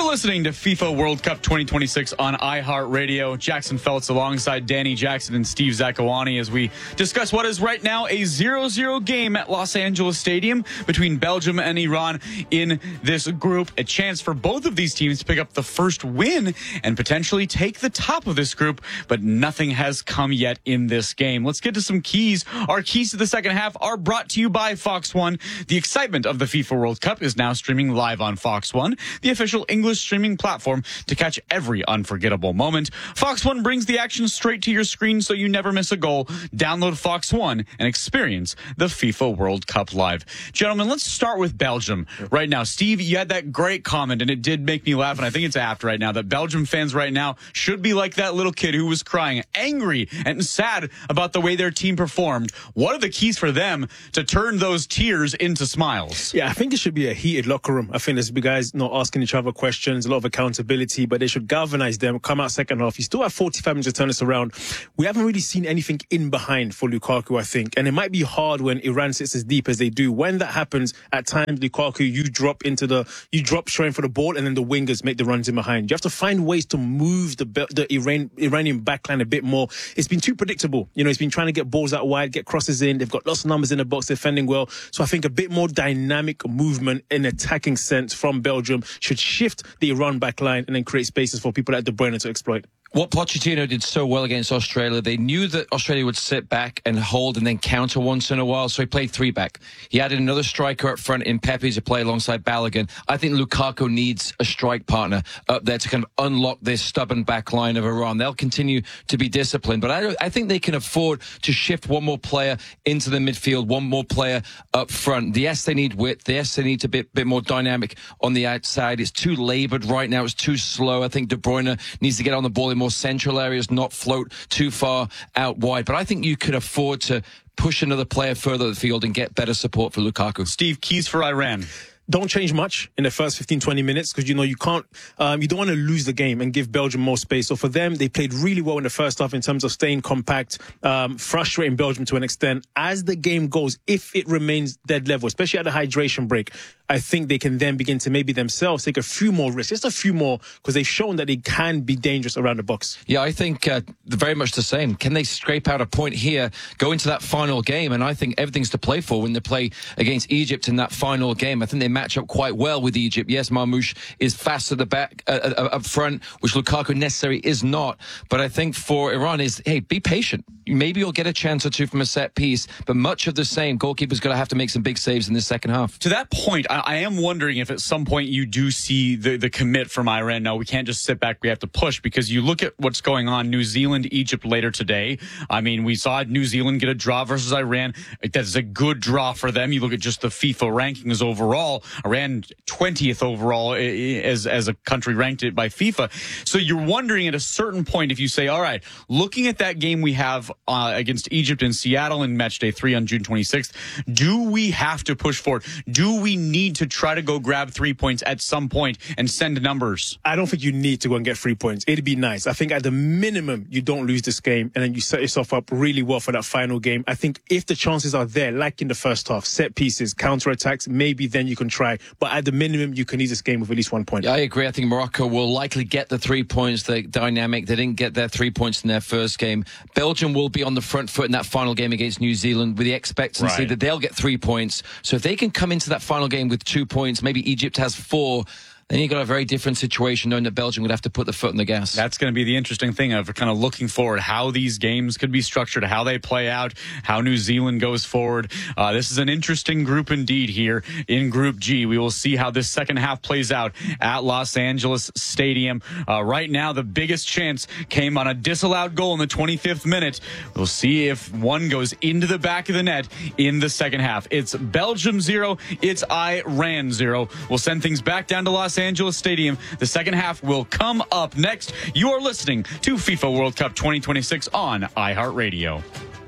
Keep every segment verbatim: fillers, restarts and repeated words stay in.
listening to FIFA World Cup twenty twenty-six on iHeartRadio. Jackson Feltz alongside Danny Jackson and Steve Zakuani as we discuss what is right now a zero zero game at Los Angeles Stadium between Belgium and Iran in this group. A chance for both of these teams to pick up the first win and potentially take the top of this group, but nothing has come yet in this game. Let's get to some keys. Our keys to the second half are brought to you by Fox One. The excitement of the FIFA World Cup is now streaming live on Fox One, the official English streaming platform to catch every unforgettable moment. Fox One brings the action straight to your screen so you never miss a goal. Download Fox One and experience the FIFA World Cup live. Gentlemen, let's start with Belgium. Right now, Steve, you had that great comment, and it did make me laugh, and I think it's apt right now, that Belgium fans right now should be like that little kid who was crying, angry and sad about the way their team performed. What are the keys for them to turn those tears into smiles? Yeah, I think it should be a heated locker room. I think there's guys not asking each other questions, a lot of accountability, but they should galvanize them, come out second half. You still have forty-five minutes to turn this around. We haven't really seen anything in behind for Lukaku, I think. And it might be hard when Iran sits as deep as they do. When that happens, at times, Lukaku, you drop into the, you drop straight for the ball, and then the wingers make the runs in behind. You have to find ways to move the the Iran, Iranian backline a bit more. It's been too predictable. You know, he's been trying to get balls out wide, get crosses in. They've got lots of numbers in the box, defending well. So I think a bit more dynamic movement in attacking sense from Belgium should shift the Iran backline and then create spaces for people like De Bruyne to exploit. What Pochettino did so well against Australia, they knew that Australia would sit back and hold and then counter once in a while, so he played three back. He added another striker up front in Pepe to play alongside Balogun. I think Lukaku needs a strike partner up there to kind of unlock this stubborn back line of Iran. They'll continue to be disciplined, but I, I think they can afford to shift one more player into the midfield, one more player up front. Yes, they need width. Yes, they need to be a bit more dynamic on the outside. It's too laboured right now. It's too slow. I think De Bruyne needs to get on the ball in more central areas, not float too far out wide. But I think you can afford to push another player further up the field and get better support for Lukaku. Steve, keys for Iran. Don't change much in the first fifteen, twenty minutes because, you know, you can't, um, you don't want to lose the game and give Belgium more space. So for them, they played really well in the first half in terms of staying compact, um, frustrating Belgium to an extent. As the game goes, if it remains dead level, especially at the hydration break, I think they can then begin to maybe themselves take a few more risks, just a few more, because they've shown that they can be dangerous around the box. Yeah, I think uh, very much the same. Can they scrape out a point here, go into that final game? And I think everything's to play for when they play against Egypt in that final game. I think they match up quite well with Egypt. Yes, Marmoush is fast at the back, uh, uh, up front, which Lukaku necessarily is not. But I think for Iran is, hey, be patient. Maybe you'll get a chance or two from a set piece, but much of the same. Goalkeeper's going to have to make some big saves in the second half. To that point, I, I am wondering if at some point you do see the, the commit from Iran. No, we can't just sit back. We have to push, because you look at what's going on. New Zealand, Egypt later today. I mean, we saw New Zealand get a draw versus Iran. That's a good draw for them. You look at just the FIFA rankings overall. Iran twentieth overall as, as a country ranked it by FIFA. So you're wondering at a certain point if you say, all right, looking at that game we have uh, against Egypt in Seattle in match day three on June twenty-sixth, do we have to push forward? Do we need to try to go grab three points at some point and send numbers? I don't think you need to go and get three points. It'd be nice. I think at the minimum, you don't lose this game and then you set yourself up really well for that final game. I think if the chances are there, like in the first half, set pieces, counter-attacks, maybe then you can try. But at the minimum, you can leave this game with at least one point. Yeah, I agree. I think Morocco will likely get the three points. They're dynamic. They didn't get their three points in their first game. Belgium will be on the front foot in that final game against New Zealand with the expectancy right. that they'll get three points. So if they can come into that final game with two points, maybe Egypt has four, then you've got a very different situation knowing that Belgium would have to put the foot on the gas. That's going to be the interesting thing of kind of looking forward, how these games could be structured, how they play out, how New Zealand goes forward. Uh, this is an interesting group indeed here in Group G. We will see how this second half plays out at Los Angeles Stadium. Uh, right now, the biggest chance came on a disallowed goal in the twenty-fifth minute. We'll see if one goes into the back of the net in the second half. It's Belgium zero. It's Iran zero. We'll send things back down to Los Angeles Stadium. The second half will come up next. You are listening to FIFA World Cup twenty twenty-six on iHeartRadio.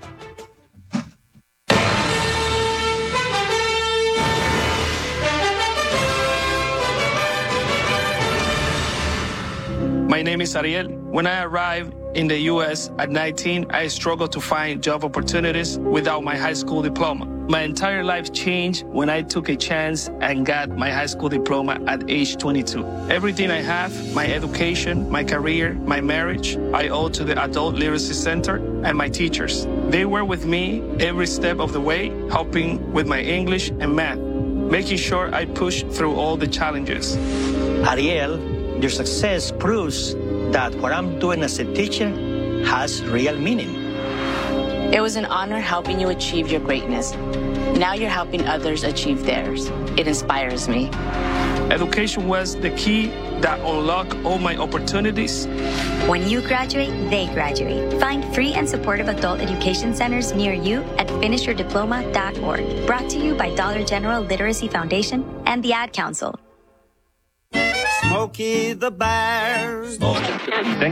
My name is Ariel. When I arrived in the U S at nineteen, I struggled to find job opportunities without my high school diploma. My entire life changed when I took a chance and got my high school diploma at age twenty-two. Everything I have, my education, my career, my marriage, I owe to the Adult Literacy Center and my teachers. They were with me every step of the way, helping with my English and math, making sure I pushed through all the challenges. Ariel, your success proves that what I'm doing as a teacher has real meaning. It was an honor helping you achieve your greatness. Now you're helping others achieve theirs. It inspires me. Education was the key that unlocked all my opportunities. When you graduate, they graduate. Find free and supportive adult education centers near you at finish your diploma dot org. Brought to you by Dollar General Literacy Foundation and the Ad Council. Smokey the Bear.